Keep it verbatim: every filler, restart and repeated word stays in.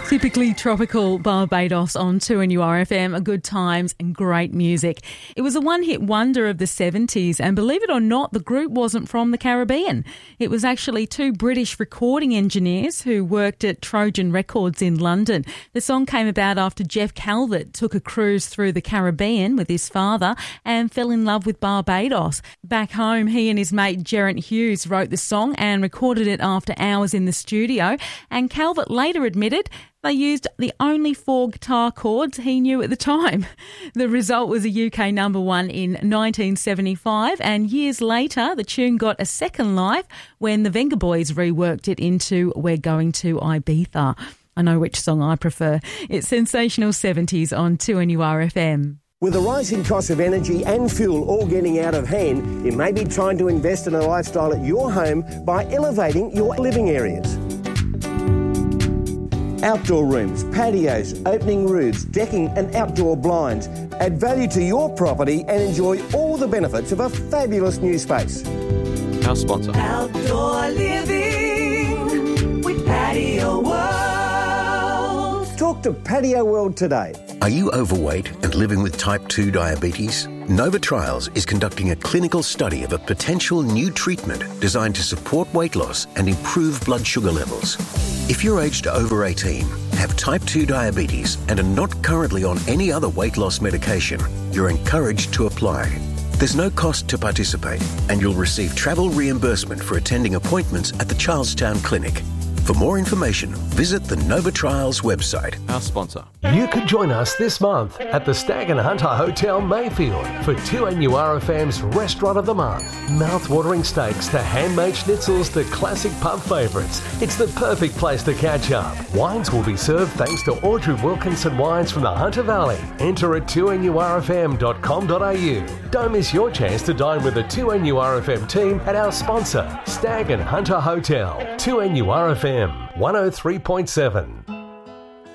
Typically tropical Barbados on two N U R F M, good times and great music. It was a one-hit wonder of the seventies, and believe it or not, the group wasn't from the Caribbean. It was actually two British recording engineers who worked at Trojan Records in London. The song came about after Jeff Calvert took a cruise through the Caribbean with his father and fell in love with Barbados. Back home, he and his mate Geraint Hughes wrote the song and recorded it after hours in the studio, and Calvert later admitted they used the only four guitar chords he knew at the time. The result was a U K number one in nineteen seventy-five, and years later the tune got a second life when the Venga Boys reworked it into We're Going to Ibiza. I know which song I prefer. It's Sensational seventies on two N U R F M. With the rising cost of energy and fuel all getting out of hand, you may be trying to invest in a lifestyle at your home by elevating your living areas. Outdoor rooms, patios, opening roofs, decking and outdoor blinds. Add value to your property and enjoy all the benefits of a fabulous new space. Our sponsor. Outdoor living with Patio World. Talk to Patio World today. Are you overweight and living with type two diabetes? Nova Trials is conducting a clinical study of a potential new treatment designed to support weight loss and improve blood sugar levels. If you're aged over eighteen, have type two diabetes and are not currently on any other weight loss medication, you're encouraged to apply. There's no cost to participate, and you'll receive travel reimbursement for attending appointments at the Charlestown Clinic. For more information, visit the Nova Trials website. Our sponsor. You could join us this month at the Stag and Hunter Hotel Mayfield for two N U R F M's Restaurant of the Month. Mouth-watering steaks to handmade schnitzels to classic pub favourites. It's the perfect place to catch up. Wines will be served thanks to Audrey Wilkinson Wines from the Hunter Valley. Enter at two N U R F M dot com dot A U. Don't miss your chance to dine with the two N U R F M team at our sponsor, Stag and Hunter Hotel. two N U R F M one oh three point seven.